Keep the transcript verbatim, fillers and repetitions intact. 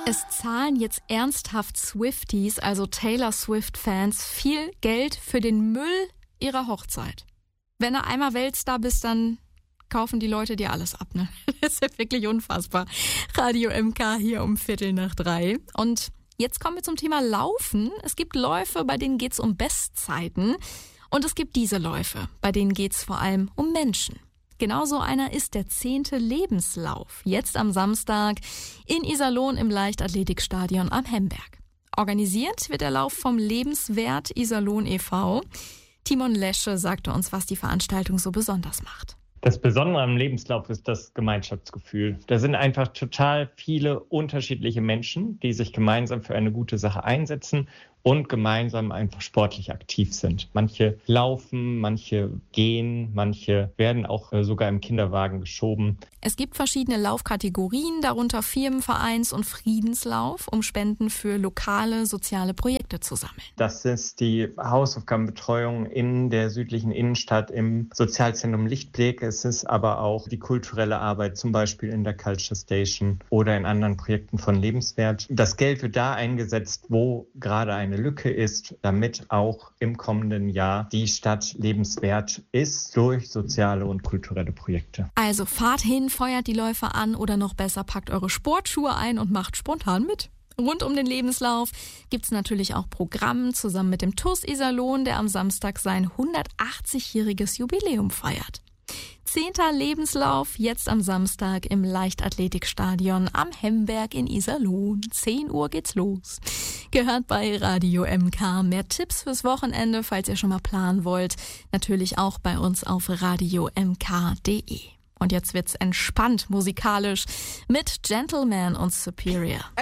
Es zahlen jetzt ernsthaft Swifties, also Taylor Swift-Fans, viel Geld für den Müll ihrer Hochzeit. Wenn du einmal Weltstar bist, dann kaufen die Leute dir alles ab, ne? Das ist ja wirklich unfassbar. Radio M K hier um Viertel nach drei. Und jetzt kommen wir zum Thema Laufen. Es gibt Läufe, bei denen geht's um Bestzeiten. Und es gibt diese Läufe, bei denen geht's vor allem um Menschen. Genauso einer ist der zehnte Lebenslauf. Jetzt am Samstag in Iserlohn im Leichtathletikstadion am Hemberg. Organisiert wird der Lauf vom Lebenswert Iserlohn e V Timon Lesche sagte uns, was die Veranstaltung so besonders macht. Das Besondere am Lebenslauf ist das Gemeinschaftsgefühl. Da sind einfach total viele unterschiedliche Menschen, die sich gemeinsam für eine gute Sache einsetzen und gemeinsam einfach sportlich aktiv sind. Manche laufen, manche gehen, manche werden auch äh, sogar im Kinderwagen geschoben. Es gibt verschiedene Laufkategorien, darunter Firmenvereins- und Friedenslauf, um Spenden für lokale soziale Projekte zu sammeln. Das ist die Hausaufgabenbetreuung in der südlichen Innenstadt im Sozialzentrum Lichtblick. Es ist aber auch die kulturelle Arbeit, zum Beispiel in der Culture Station oder in anderen Projekten von Lebenswert. Das Geld wird da eingesetzt, wo gerade eine Lücke ist, damit auch im kommenden Jahr die Stadt lebenswert ist durch soziale und kulturelle Projekte. Also fahrt hin, feuert die Läufer an oder noch besser, packt eure Sportschuhe ein und macht spontan mit. Rund um den Lebenslauf gibt's natürlich auch Programm zusammen mit dem T U S Iserlohn, der am Samstag sein hundertachtzigjähriges Jubiläum feiert. Zehnter Lebenslauf, jetzt am Samstag im Leichtathletikstadion am Hemberg in Iserlohn. zehn Uhr geht's los. Gehört bei Radio M K. Mehr Tipps fürs Wochenende, falls ihr schon mal planen wollt, natürlich auch bei uns auf radio m k punkt d e. Und jetzt wird's entspannt musikalisch mit Gentleman und Superior.